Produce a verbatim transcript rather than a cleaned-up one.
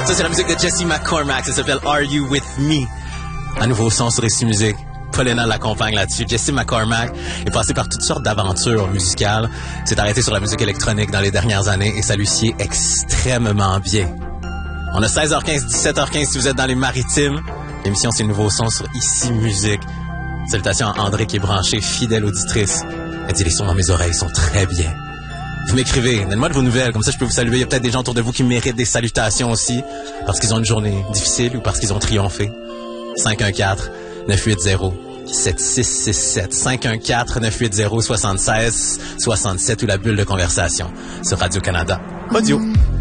Ça, c'est la musique de Jesse McCormack. Ça s'appelle Are You With Me? Un nouveau son sur Ici Musique. Paulina l'accompagne là-dessus. Jesse McCormack est passé par toutes sortes d'aventures musicales. S'est arrêté sur la musique électronique dans les dernières années et ça lui sied extrêmement bien. On a seize heures quinze, dix-sept heures quinze si vous êtes dans les Maritimes. L'émission, c'est le nouveau son sur Ici Musique. Salutations à André qui est branché, fidèle auditrice. Elle dit, les sons dans mes oreilles sont très bien. Vous m'écrivez, donnez-moi de vos nouvelles, comme ça je peux vous saluer. Il y a peut-être des gens autour de vous qui méritent des salutations aussi, parce qu'ils ont une journée difficile ou parce qu'ils ont triomphé. cinq un quatre, neuf huit zéro, sept six six sept. cinq un quatre, neuf huit zéro, soixante-seize soixante-sept ou la bulle de conversation sur Radio-Canada Audio.